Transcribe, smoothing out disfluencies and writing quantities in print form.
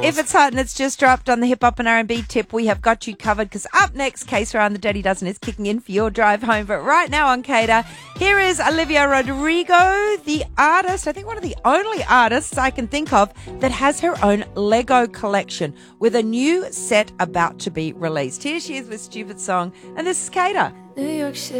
If it's hot and it's just dropped on the Hip Hop and R&B tip, we have got you covered, because up next, K-Sara and the Dirty Dozen is kicking in for your drive home. But right now on Cater, here is Olivia Rodrigo, the artist, I think one of the only artists I can think of that has her own Lego collection with a new set about to be released. Here she is with Stupid Song, and this is Cater. New York City.